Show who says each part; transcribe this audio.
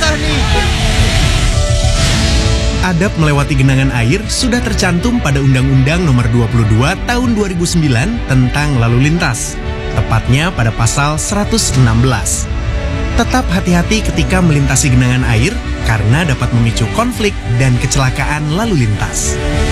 Speaker 1: susah nih.
Speaker 2: Adab melewati genangan air sudah tercantum pada Undang-Undang Nomor 22 Tahun 2009 tentang lalu lintas, tepatnya pada pasal 116. Tetap hati-hati ketika melintasi genangan air karena dapat memicu konflik dan kecelakaan lalu lintas.